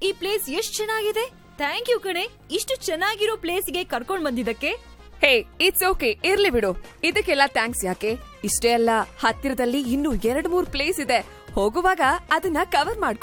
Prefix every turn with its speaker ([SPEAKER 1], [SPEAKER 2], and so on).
[SPEAKER 1] ಈ ಪ್ಲೇಸ್ ಎಷ್ಟ್ ಚೆನ್ನಾಗಿದೆ. ಥ್ಯಾಂಕ್ ಯು ಕಣೆ, ಇಷ್ಟು ಚೆನ್ನಾಗಿರೋ ಪ್ಲೇಸ್ಗೆ ಕರ್ಕೊಂಡ್ ಬಂದಿದ್ದಕ್ಕೆ.
[SPEAKER 2] ಹೇ, ಇಟ್ಸ್ ಓಕೆ, ಇರ್ಲಿ ಬಿಡು. ಇದಕ್ಕೆಲ್ಲ ಥ್ಯಾಂಕ್ಸ್ ಯಾಕೆ? ಇಷ್ಟೇ ಅಲ್ಲ, ಹತ್ತಿರದಲ್ಲಿ ಇನ್ನೂ 2-3 ಪ್ಲೇಸ್ ಇದೆ. ಹೋಗುವಾಗ ಅದನ್ನ ಕವರ್ ಮಾಡ್ಕೊ.